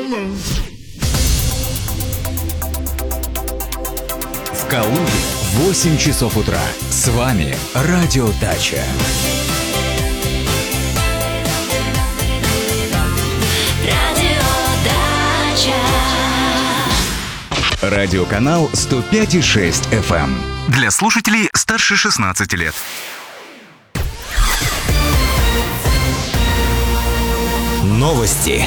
В Калуге 8 часов утра. С вами Радио Дача. Радиоканал 105,6 FM. Для слушателей старше 16 лет. Новости.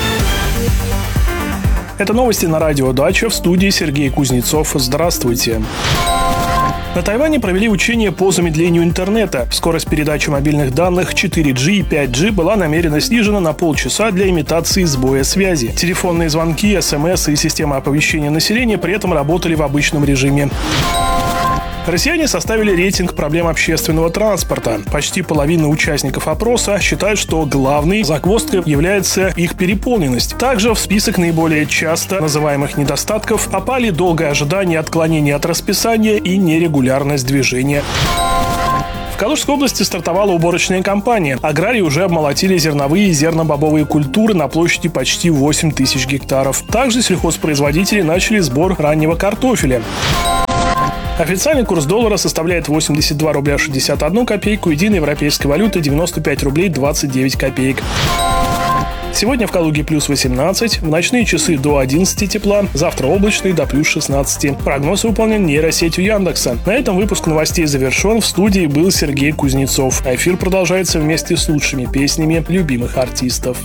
Это новости на Радио Дача, в студии Сергей Кузнецов. Здравствуйте. На Тайване провели учения по замедлению интернета. Скорость передачи мобильных данных 4G и 5G была намеренно снижена на полчаса для имитации сбоя связи. Телефонные звонки, СМС и система оповещения населения при этом работали в обычном режиме. Россияне составили рейтинг проблем общественного транспорта. Почти половина участников опроса считают, что главной загвоздкой является их переполненность. Также в список наиболее часто называемых недостатков попали долгое ожидание, отклонение от расписания и нерегулярность движения. В Калужской области стартовала уборочная кампания. Аграрии уже обмолотили зерновые и зернобобовые культуры на площади почти 8 тысяч гектаров. Также сельхозпроизводители начали сбор раннего картофеля. Официальный курс доллара составляет 82 рубля 61 копейку, единой европейской валюты 95 рублей 29 копеек. Сегодня в Калуге плюс 18, в ночные часы до 11 тепла, завтра облачный до плюс 16. Прогноз выполнен нейросетью Яндекса. На этом выпуск новостей завершен. В студии был Сергей Кузнецов. А эфир продолжается вместе с лучшими песнями любимых артистов.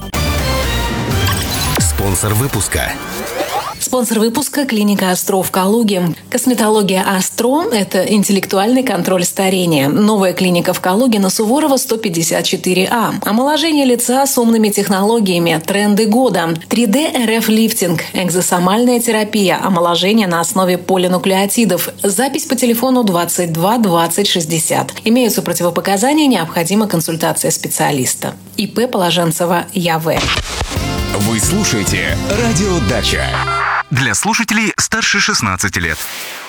Спонсор выпуска. Спонсор выпуска – клиника «Астро» в Калуге. Косметология «Астро» – это интеллектуальный контроль старения. Новая клиника в Калуге на Суворова 154А. Омоложение лица с умными технологиями. Тренды года. 3D РФ-лифтинг. Экзосомальная терапия. Омоложение на основе полинуклеотидов. Запись по телефону 22 20 60. Имеются противопоказания, необходима консультация специалиста. ИП Положенцева Я.В. Вы слушаете Радио Дача. Для слушателей старше 16 лет.